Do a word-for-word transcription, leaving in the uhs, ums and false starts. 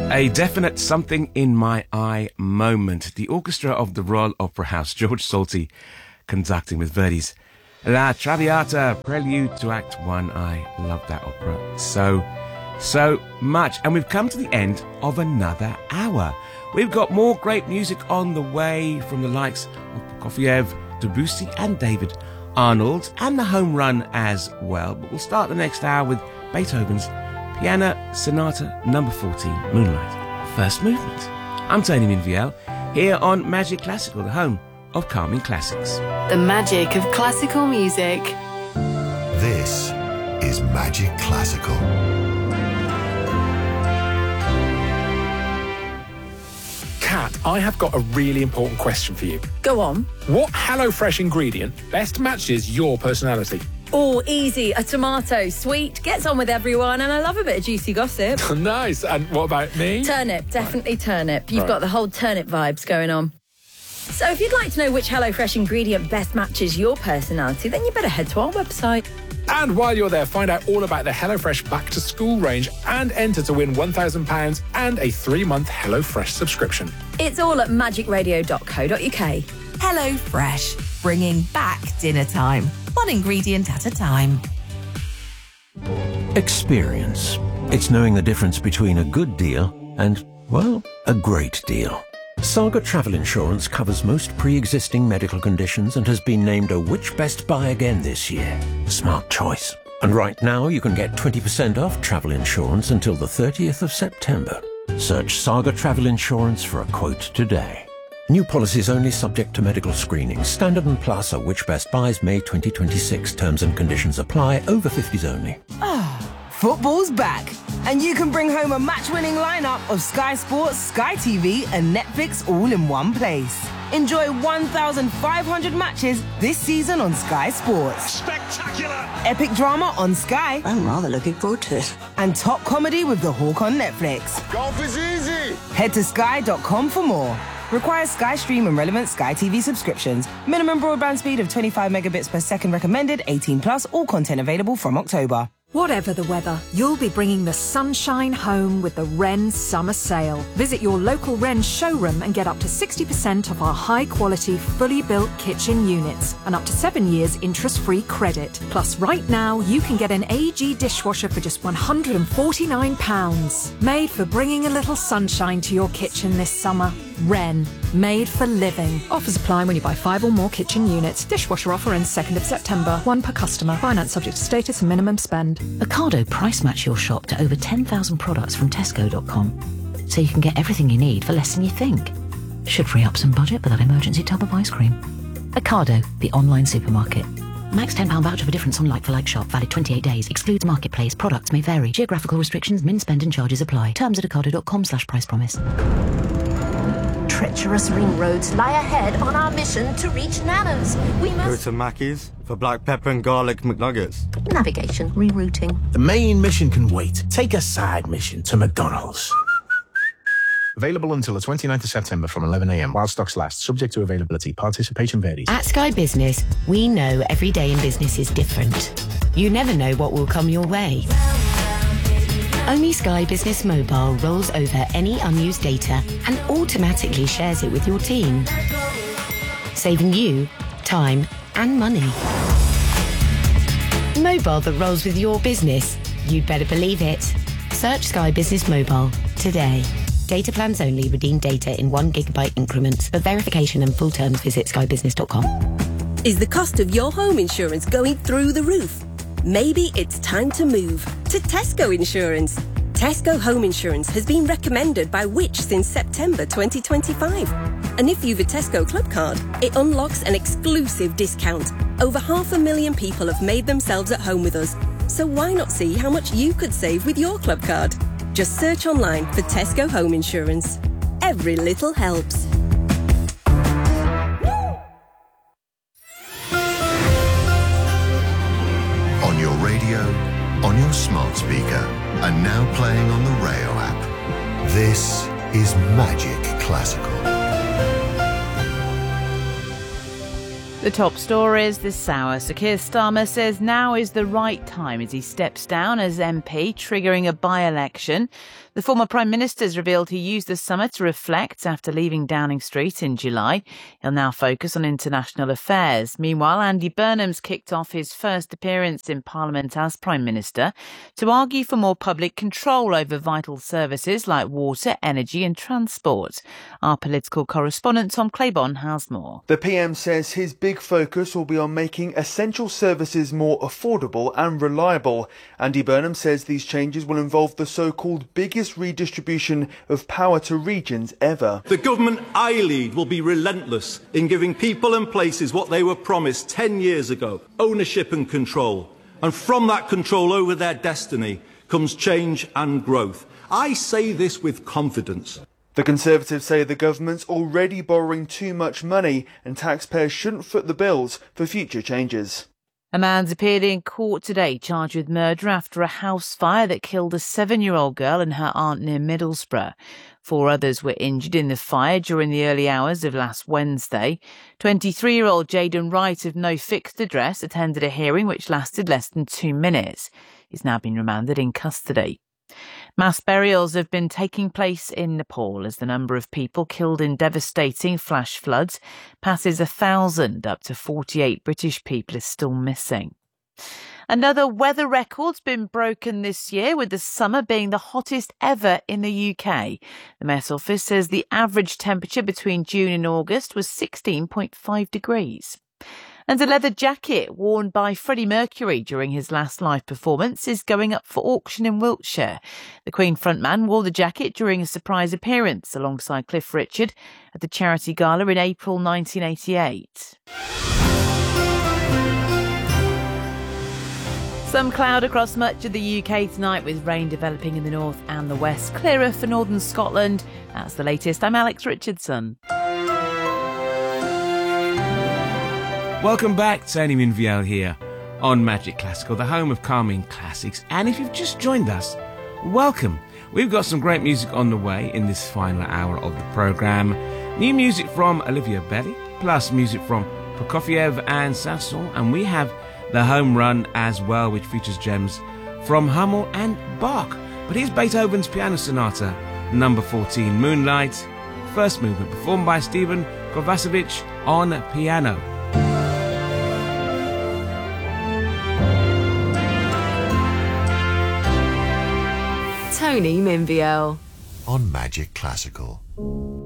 A definite something in my eye moment. The orchestra of the Royal Opera House, George Solti conducting with Verdi's La Traviata, prelude to Act One. I love that opera so, so much. And we've come to the end of another hour. We've got more great music on the way from the likes of Prokofiev, Debussy and David Arnold, and the home run as well. But we'll start the next hour with Beethoven's Piano Sonata number fourteen, Moonlight, first movement. I'm Tony Minviel, here on Magic Classical, the home of calming classics. The magic of classical music. This is Magic Classical. Kat, I have got a really important question for you. Go on. What HelloFresh ingredient best matches your personality? Oh, easy. A tomato. Sweet, gets on with everyone, and I love a bit of juicy gossip. Nice. And what about me? Turnip. Definitely right. turnip. You've right. got the whole turnip vibes going on. So if you'd like to know which HelloFresh ingredient best matches your personality, then you better head to our website. And while you're there, find out all about the HelloFresh Back to School range and enter to win one thousand pounds and a three-month HelloFresh subscription. It's all at magic radio dot co dot uk. HelloFresh, bringing back dinner time. One ingredient at a time. Experience. It's knowing the difference between a good deal and, well, a great deal. Saga Travel Insurance covers most pre-existing medical conditions and has been named a Which Best Buy again this year. Smart choice. And right now you can get twenty percent off travel insurance until the thirtieth of September. Search Saga Travel Insurance for a quote today. New policies only subject to medical screening. Standard and Plus are Which Best Buys May twenty twenty-six. Terms and conditions apply. Over fifties only. Ah, football's back. And you can bring home a match-winning lineup of Sky Sports, Sky T V and Netflix all in one place. Enjoy one thousand five hundred matches this season on Sky Sports. Spectacular! Epic drama on Sky. I'm rather looking forward to it. And top comedy with The Hawk on Netflix. Golf is easy! Head to sky dot com for more. Requires Sky Stream and relevant Sky T V subscriptions. Minimum broadband speed of twenty-five megabits per second recommended. eighteen plus. All content available from October. Whatever the weather, you'll be bringing the sunshine home with the Wren Summer Sale. Visit your local Wren showroom and get up to sixty percent off our high-quality, fully built kitchen units and up to seven years interest-free credit. Plus, right now, you can get an A G dishwasher for just one hundred forty-nine pounds. Made for bringing a little sunshine to your kitchen this summer. Wren, made for living. Offers apply when you buy five or more kitchen units. Dishwasher offer ends second of September. One per customer. Finance subject to status and minimum spend. Ocado price match your shop to over ten thousand products from tesco dot com, so you can get everything you need for less than you think. Should free up some budget for that emergency tub of ice cream. Ocado, the online supermarket. Max ten pounds voucher for difference on like-for-like shop. Valid twenty-eight days. Excludes marketplace. Products may vary. Geographical restrictions, min spend and charges apply. Terms at ocado dot com slash price promise. Treacherous ring roads lie ahead on our mission to reach Nana's. We Go must... to Mackey's for black pepper and garlic McNuggets. Navigation, rerouting. The main mission can wait. Take a side mission to McDonald's. Available until the twenty-ninth of September from eleven a m while stocks last, subject to availability. Participation varies. At Sky Business, we know every day in business is different. You never know what will come your way. Only Sky Business Mobile rolls over any unused data and automatically shares it with your team, saving you time and money. Mobile that rolls with your business. You'd better believe it. Search Sky Business Mobile today. Data plans only. Redeem data in one gigabyte increments. For verification and full terms, visit sky business dot com. Is the cost of your home insurance going through the roof? Maybe it's time to move to Tesco Insurance. Tesco Home Insurance has been recommended by Which since September twenty twenty-five. And if you've a Tesco Club card, it unlocks an exclusive discount. Over half a million people have made themselves at home with us. So why not see how much you could save with your club card? Just search online for Tesco Home Insurance. Every little helps. On your radio, on your smart speaker, and now playing on the Rayo app. This is Magic Classical. The top stories this hour. Sir Keir Starmer says now is the right time as he steps down as M P, triggering a by-election. The former Prime Minister's revealed he used the summer to reflect after leaving Downing Street in July. He'll now focus on international affairs. Meanwhile, Andy Burnham's kicked off his first appearance in Parliament as Prime Minister to argue for more public control over vital services like water, energy and transport. Our political correspondent Tom Claiborne has more. The P M says his big focus will be on making essential services more affordable and reliable. Andy Burnham says these changes will involve the so-called biggest redistribution of power to regions ever. The government I lead will be relentless in giving people and places what they were promised ten years ago, ownership and control. And from that control over their destiny comes change and growth. I say this with confidence. The Conservatives say the government's already borrowing too much money and taxpayers shouldn't foot the bills for future changes. A man's appeared in court today charged with murder after a house fire that killed a seven-year-old girl and her aunt near Middlesbrough. Four others were injured in the fire during the early hours of last Wednesday. twenty-three-year-old Jaden Wright of no fixed address attended a hearing which lasted less than two minutes. He's now been remanded in custody. Mass burials have been taking place in Nepal as the number of people killed in devastating flash floods passes a thousand. Up to forty-eight British people are still missing. Another weather record's been broken this year, with the summer being the hottest ever in the U K. The Met Office says the average temperature between June and August was sixteen point five degrees. And a leather jacket worn by Freddie Mercury during his last live performance is going up for auction in Wiltshire. The Queen frontman wore the jacket during a surprise appearance alongside Cliff Richard at the charity gala in April nineteen eighty-eight. Some cloud across much of the U K tonight, with rain developing in the north and the west. Clearer for northern Scotland. That's the latest. I'm Alex Richardson. Welcome back, Tony Minviel here on Magic Classical, the home of calming classics. And if you've just joined us, welcome. We've got some great music on the way in this final hour of the programme. New music from Olivia Belly, plus music from Prokofiev and Sanson, and we have the home run as well, which features gems from Hummel and Bach. But here's Beethoven's Piano Sonata, number fourteen, Moonlight, first movement, performed by Stephen Kovacevic on piano. Tony Minviel on Magic Classical.